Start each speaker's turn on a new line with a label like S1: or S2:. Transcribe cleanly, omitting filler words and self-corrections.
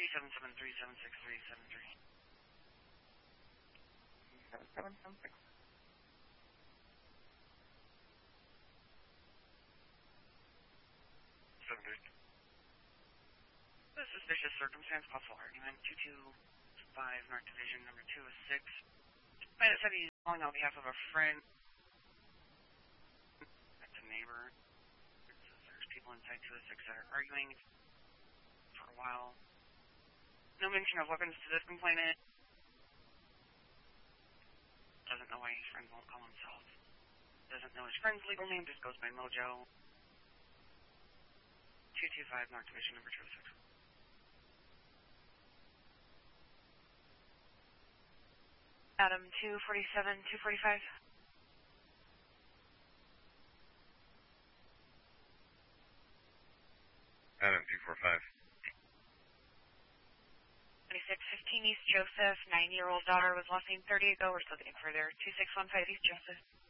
S1: 377-373-73.
S2: 7776.
S1: This is suspicious circumstance, possible argument, 225 North Division, number 206. Pilot said he's calling on behalf of a friend. That's a neighbor. There's people inside 206 that are arguing for a while. No mention of weapons to this complainant. Doesn't know why his friend won't call himself. Doesn't know his friend's legal name, just goes by Mojo. 225 North Division, number 206.
S3: Adam 247, 245.
S4: Adam 245.
S3: 2615 East Joseph, 9-year-old daughter was lost seen 30 ago. We're still getting further. 2615 East Joseph.